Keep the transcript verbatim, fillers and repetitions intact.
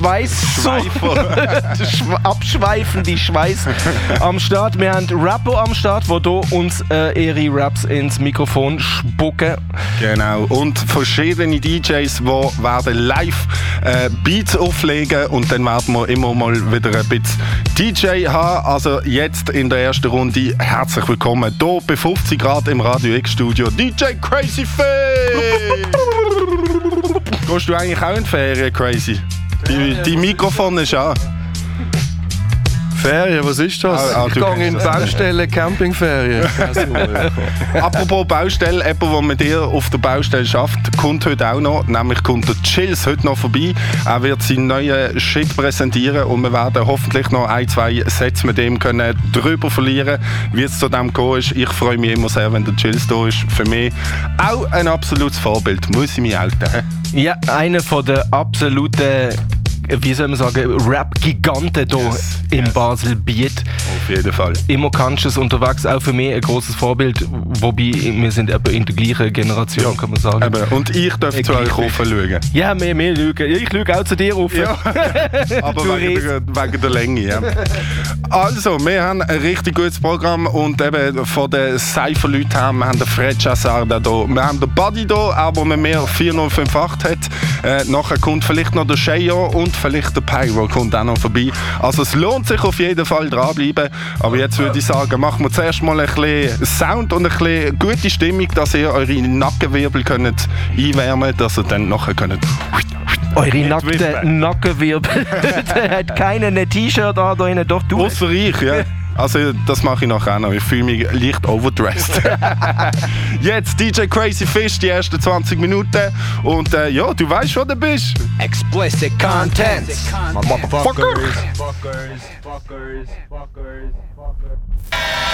Schweiß. Abschweifende Schweiß am Start. Wir haben Rapper am Start, die hier uns äh, ihre Raps ins Mikrofon spucken. Genau. Und verschiedene D Js, die werden live äh, Beats auflegen und dann werden wir immer mal wieder ein bisschen D J haben. Also jetzt in der ersten Runde herzlich willkommen hier bei fünfzig Grad im Radio X-Studio D J Crazy Fish! Gehst du eigentlich auch in die Ferien, Crazy? Die, die Mikrofon ist an. Ferien, was ist das? Ah, ah, ich gehe in Baustelle, Campingferien. Apropos Baustelle, jemand, der mit dir auf der Baustelle arbeitet, kommt heute auch noch, nämlich kommt der Chills heute noch vorbei. Er wird seinen neuen Shit präsentieren und wir werden hoffentlich noch ein, zwei Sätze mit ihm können drüber verlieren, wie es zu dem gekommen ist. Ich freue mich immer sehr, wenn der Chills da ist. Für mich auch ein absolutes Vorbild, muss ich mich outen. Ja, einer von der absoluten, wie soll man sagen, Rap-Giganten hier yes, im yes. Basel-Biet. Auf jeden Fall. Immer Conscious unterwegs, auch für mich ein grosses Vorbild, wobei wir sind eben in der gleichen Generation, ja, kann man sagen. Eben. Und ich darf zu euch rauf schauen. Ja, wir, wir schauen. Ich schaue auch zu dir rauf. Ja. Aber wegen der, wegen der Länge. Ja. Also, wir haben ein richtig gutes Programm und eben von den Cypher-Leuten haben wir haben den Fred Chassard da. Wir haben den Buddy da, aber wenn mehr vier null fünf acht hat, äh, nachher kommt vielleicht noch der Shayo und vielleicht der Pyro kommt auch noch vorbei. Also es lohnt sich auf jeden Fall dranbleiben. Aber jetzt würde ich sagen, machen wir zuerst mal ein bisschen Sound und ein bisschen gute Stimmung, dass ihr eure Nackenwirbel könnt einwärmen könnt, dass ihr dann nachher könnt. Eure nackten Nackenwirbel. Der hat keinen T-Shirt an, da innen, doch du. Ausser ich, ja. Also das mache ich nachher auch noch. Ich fühle mich leicht overdressed. Jetzt D J Crazy Fish, die ersten zwanzig Minuten. Und äh, ja, du weißt, wo du bist. Explicit Content. Motherfuckers. Fuckers, fuckers, fuckers, fuckers, fuckers.